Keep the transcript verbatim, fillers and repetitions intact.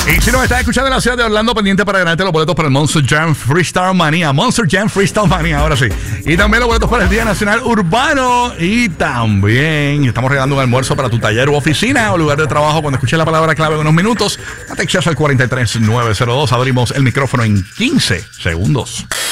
Y si nos estás escuchando en la ciudad de Orlando, pendiente para ganarte los boletos para el Monster Jam Freestyle Manía. Monster Jam Freestyle Manía, ahora sí. Y también los boletos para el Día Nacional Urbano. Y también estamos regalando un almuerzo para tu taller u oficina o lugar de trabajo. Cuando escuches la palabra clave en unos minutos, date acceso al cuarenta y tres nueve cero dos. Abrimos el micrófono en quince segundos.